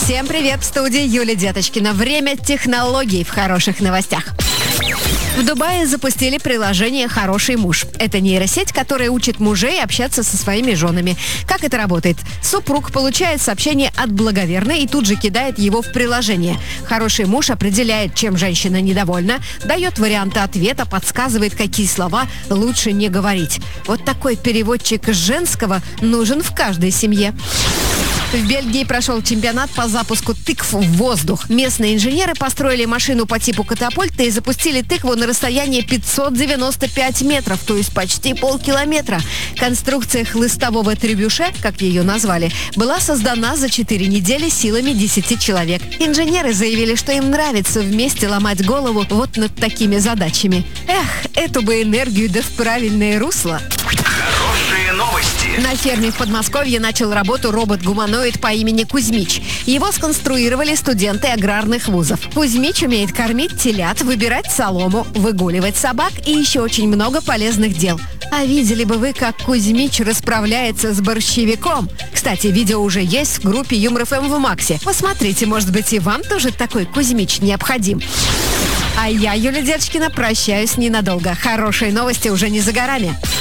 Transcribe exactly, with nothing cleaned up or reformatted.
Всем привет, в студии Юлия Деточкина. Время технологий в хороших новостях. В Дубае запустили приложение «Хороший муж». Это нейросеть, которая учит мужей общаться со своими женами. Как это работает? Супруг получает сообщение от благоверной и тут же кидает его в приложение. «Хороший муж» определяет, чем женщина недовольна, дает варианты ответа, подсказывает, какие слова лучше не говорить. Вот такой переводчик женского нужен в каждой семье. В Бельгии прошел чемпионат по запуску тыкв в воздух. Местные инженеры построили машину по типу катапульта и запустили тыкву на расстоянии пятьсот девяносто пять метров, то есть почти полкилометра. Конструкция хлыстового требюше, как ее назвали, была создана за четыре недели силами десяти человек. Инженеры заявили, что им нравится вместе ломать голову вот над такими задачами. Эх, эту бы энергию да в правильное русло. Хорошие новости. На ферме в Подмосковье начал работу робот-гуманоид по имени Кузьмич. Его сконструировали студенты аграрных вузов. Кузьмич умеет кормить телят, выбирать солому, выгуливать собак и еще очень много полезных дел. А видели бы вы, как Кузьмич расправляется с борщевиком? Кстати, видео уже есть в группе Юмор эф эм в Максе. Посмотрите, может быть, и вам тоже такой Кузьмич необходим. А я, Юлия Деточкина, прощаюсь ненадолго. Хорошие новости уже не за горами.